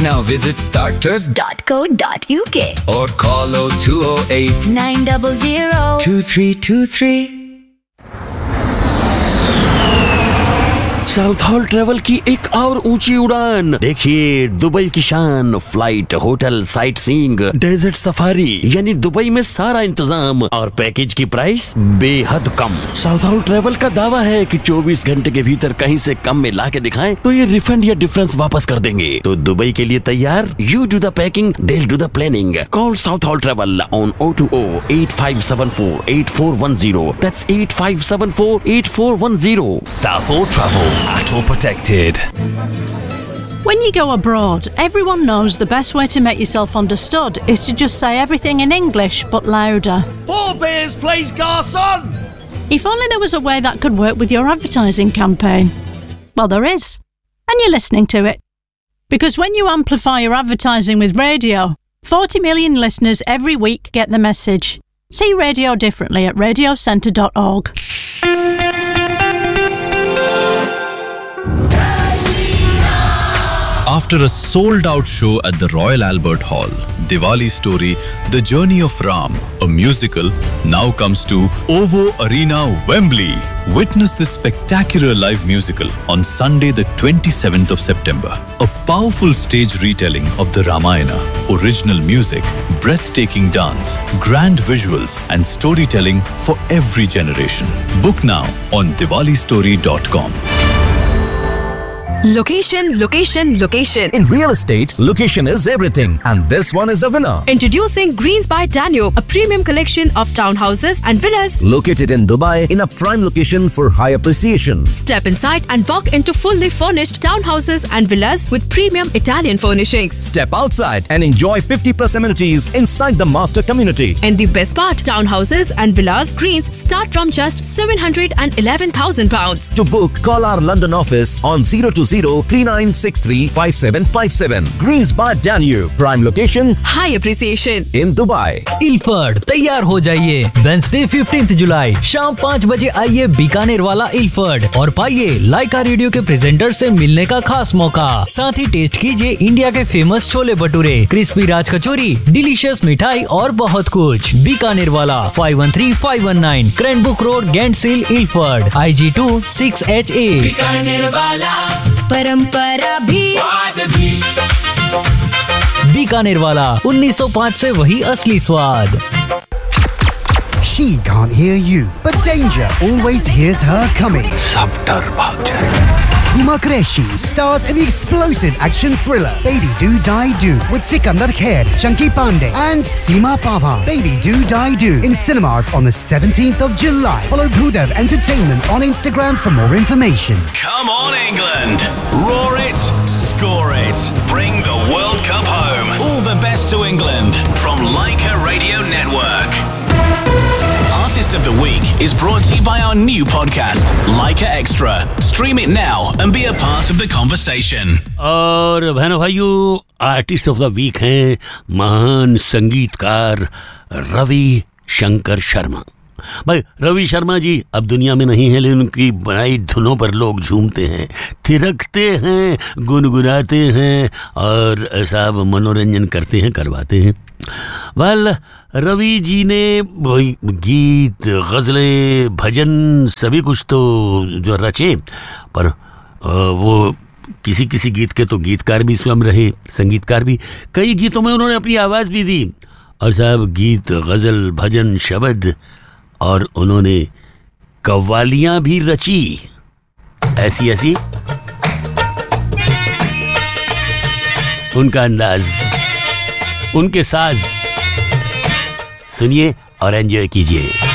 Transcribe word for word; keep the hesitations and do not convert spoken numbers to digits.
Now visit starters dot co dot uk or call oh two oh eight, nine zero zero, two three two three. South hall travel की एक और ऊंची उड़ान। देखिए Dubai की शान, flight, hotel, sight seeing, desert safari, यानी Dubai में सारा इंतजाम और पैकेज की प्राइस बेहद कम। साउथ हॉल ट्रेवल का दावा है कि चौबीस घंटे के भीतर कहीं से कम में ला के दिखाएं तो ये रिफंड या डिफरेंस वापस कर देंगे। तो दुबई के लिए तैयार? You do the packing, they'll do the planning. Call South Hall Travel on oh two oh, eight five seven four, eight four one zero. That's eight five seven four, eight four one zero. South Hall Travel. At all protected. When you go abroad, everyone knows the best way to make yourself understood is to just say everything in English but louder. Four beers, please, garçon! If only there was a way that could work with your advertising campaign. Well, there is. And you're listening to it. Because when you amplify your advertising with radio, forty million listeners every week get the message. See radio differently at radio centre dot org. After a sold-out show at the Royal Albert Hall, Diwali Story, The Journey of Ram, a musical, now comes to OVO Arena, Wembley. Witness this spectacular live musical on Sunday the twenty-seventh of September. A powerful stage retelling of the Ramayana, original music, breathtaking dance, grand visuals and storytelling for every generation. Book now on diwali story dot com. Location, location, location. In real estate, location is everything, and this one is a winner. Introducing Greens by Danube, a premium collection of townhouses and villas located in Dubai in a prime location for high appreciation. Step inside and walk into fully furnished townhouses and villas with premium Italian furnishings. Step outside and enjoy fifty plus amenities inside the master community. And the best part, townhouses and villas Greens start from just seven hundred eleven thousand pounds. To book, call our London office on zero two zero, three nine six three, five seven five seven. Greens by Danube, prime location, high appreciation in Dubai. Ilford तैयार हो जाइए। Wednesday fifteenth जुलाई शाम पाँच बजे आइए बीकानेर वाला Ilford और पाइए लाइका रेडियो के प्रेजेंटर से मिलने का खास मौका। साथ ही टेस्ट कीजिए इंडिया के फेमस छोले भटूरे, क्रिस्पी राज कचौरी, डिलीशियस मिठाई और बहुत कुछ। बीकानेर वाला five one three five one nine क्रैनबुक road, गेंटसिल, Ilford, I ji to six H A. Bikaner वाला परंपरा भी, स्वाद भी। बीकानेर वाला उन्नीस सौ पाँच से वही असली स्वाद। She can't hear you, but danger always hears her coming. सब डर भाग जाएगा। Huma Qureshi stars in the explosive action thriller Baby Do Die Do with Sikandar Kher, Chunky Pandey and Seema Pava. Baby Do Die Do in cinemas on the seventeenth of July. Follow Bhudev Entertainment on Instagram for more information. Come on, England! Roar it, score it, bring the World Cup home. All the best to England from Leica Radio Network. Artist of the Week is brought to you by our new podcast, Leica Extra. Stream it now and be a part of the conversation. और बहनों भाइयों, artist of the week हैं महान संगीतकार रवि शंकर शर्मा। भाई रवि शर्मा जी अब दुनिया में नहीं है, लेकिन उनकी बनाई धुनों पर लोग झूमते हैं, थिरकते हैं, गुनगुनाते हैं और सब मनोरंजन करते हैं, करवाते हैं। वेल रवि जी ने गीत, गज़लें, भजन सभी कुछ तो जो रचे, पर वो किसी किसी गीत के तो गीतकार भी स्वयं रहे, संगीतकार भी। कई गीतों में उन्होंने अपनी आवाज़ भी दी और सब गीत, गज़ल, भजन, शब्द, और उन्होंने कव्वालियाँ भी रची, ऐसी ऐसी उनका अंदाज, उनके साज। सुनिए और एंजॉय कीजिए।